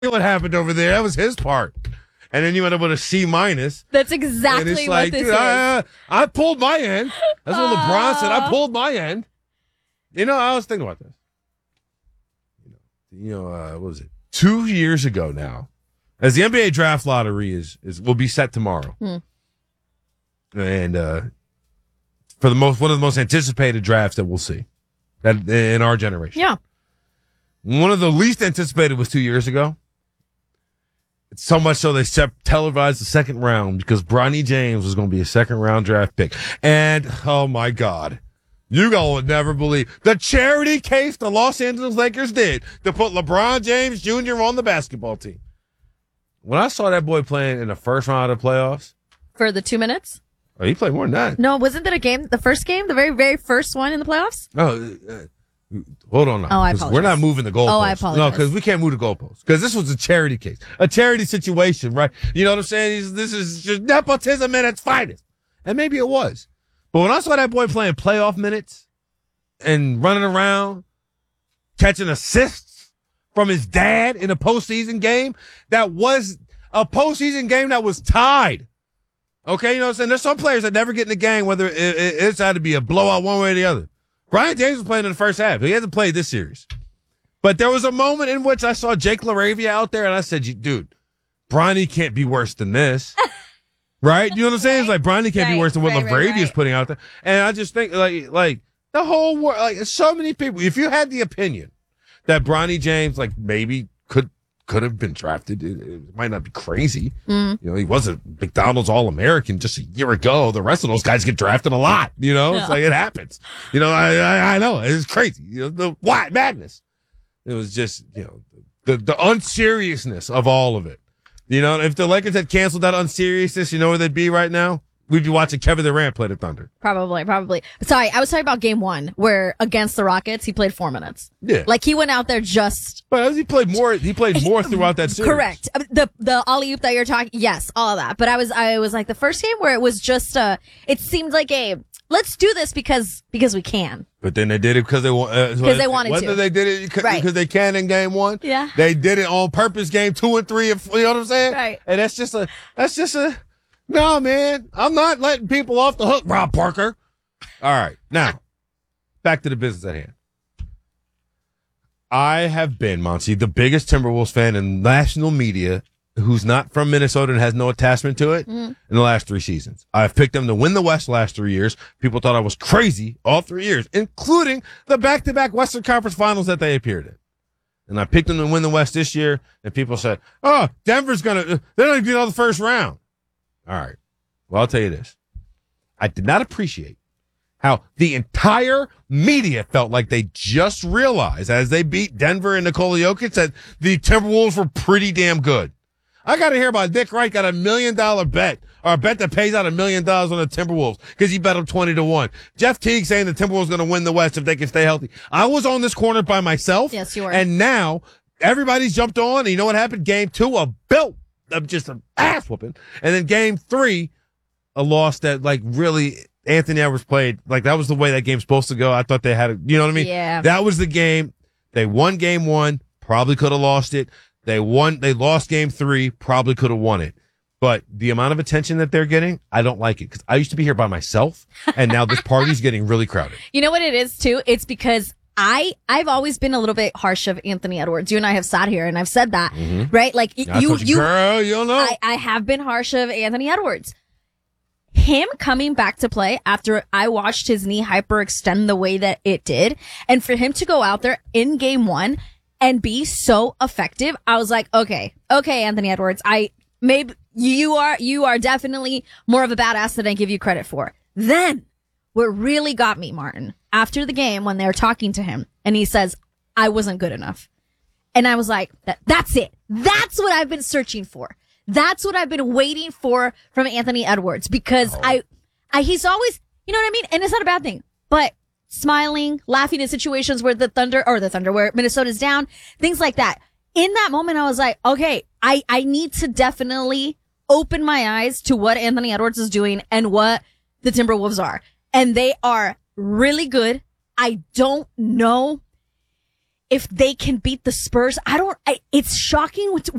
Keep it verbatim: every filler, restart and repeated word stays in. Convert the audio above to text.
what happened over there. That was his part. And then you end up with a C minus. That's exactly and it's what like, this dude, is. I, I pulled my end. That's what LeBron said. I pulled my end. You know, I was thinking about this. You know, you know uh, what was it? Two years ago now, as the N B A draft lottery is is will be set tomorrow, hmm. and uh, for the most one of the most anticipated drafts that we'll see that in our generation. Yeah, one of the least anticipated was two years ago. It's so much so they televised the second round because Bronny James was going to be a second round draft pick, and oh my God. You all would never believe the charity case the Los Angeles Lakers did to put LeBron James Junior on the basketball team. When I saw that boy playing in the first round of the playoffs. For the two minutes? Oh, he played more than that. No, wasn't that a game, the first game, the very, very first one in the playoffs? Oh, uh, hold on now. Oh, I apologize. We're not moving the goalposts. Oh, I apologize. No, because we can't move the goalposts. Because this was a charity case. A charity situation, right? You know what I'm saying? This is just nepotism at its finest. And maybe it was. But when I saw that boy playing playoff minutes and running around, catching assists from his dad in a postseason game, that was a postseason game that was tied. Okay, you know what I'm saying? There's some players that never get in the game, whether it, it, it's had to be a blowout one way or the other. Brian James was playing in the first half. He hasn't played this series. But there was a moment in which I saw Jake LaRavia out there, and I said, dude, Bronny can't be worse than this. Right? You know what I'm saying? It's like Bronny can't right, be worse than what right, LaRavia right, right. is putting out there. And I just think, like, like the whole world, like, so many people, if you had the opinion that Bronny James, like, maybe could could have been drafted, it, it might not be crazy. Mm. You know, he was a McDonald's All-American just a year ago. The rest of those guys get drafted a lot. You know, it's Yeah. like it happens. You know, I I, I know. It's crazy. You know, the why madness. It was just, you know, the, the unseriousness of all of it. You know, if the Lakers had canceled that unseriousness, you know where they'd be right now? We'd be watching Kevin Durant play the Thunder. Probably, probably. Sorry, I was talking about game one, where against the Rockets, he played four minutes. Yeah. Like, he went out there just... But he played more, he played more throughout that series. Correct. The the alley-oop that you're talking... Yes, all of that. But I was, I was like, the first game where it was just, uh, it seemed like a, let's do this because, because we can. But then they did it because they want. Because uh, they wanted whether to. they did it because right. they can in game one. Yeah. They did it on purpose. Game two and three, and you know what I'm saying? Right. And that's just a. That's just a. No, man. I'm not letting people off the hook, Rob Parker. All right, now back to the business at hand. I have been, Monty, the biggest Timberwolves fan in national media who's not from Minnesota and has no attachment to it mm. in the last three seasons. I've picked them to win the West last three years. People thought I was crazy all three years, including the back-to-back Western Conference Finals that they appeared in. And I picked them to win the West this year, and people said, oh, Denver's going to, they're going to get out of the first round. All right. Well, I'll tell you this. I did not appreciate how the entire media felt like they just realized as they beat Denver and Nikola Jokic that the Timberwolves were pretty damn good. I got to hear about Nick Wright got a million dollar bet or a bet that pays out a million dollars on the Timberwolves because he bet them twenty to one. Jeff Teague saying the Timberwolves going to win the West if they can stay healthy. I was on this corner by myself. Yes, you were. And now everybody's jumped on. And you know what happened? Game two, a belt of just an ass whooping. And then game three, a loss that like really Anthony Edwards played. Like that was the way that game's supposed to go. I thought they had a, you know what I mean? Yeah. That was the game. They won game one, probably could have lost it. They won, they lost game three, probably could have won it. But the amount of attention that they're getting, I don't like it because I used to be here by myself and now this party's getting really crowded. You know what it is too? It's because I, I've always been a little bit harsh of Anthony Edwards. You and I have sat here and I've said that, mm-hmm. right? Like I you, told you, you, girl, you don't know. I, I have been harsh of Anthony Edwards. Him coming back to play after I watched his knee hyperextend the way that it did, and for him to go out there in game one and be so effective, I was like, okay, okay, Anthony Edwards, I maybe you are you are definitely more of a badass than I give you credit for. Then, what really got me, Martin, after the game when they were talking to him, and he says, I wasn't good enough. And I was like, that, that's it. That's what I've been searching for. That's what I've been waiting for from Anthony Edwards because oh. I, I, he's always, you know what I mean? And it's not a bad thing, but smiling, laughing in situations where the Thunder, or the Thunder, where Minnesota's down, things like that. In that moment, I was like, okay, I, I need to definitely open my eyes to what Anthony Edwards is doing and what the Timberwolves are. And they are really good. I don't know if they can beat the Spurs. I don't, I, it's shocking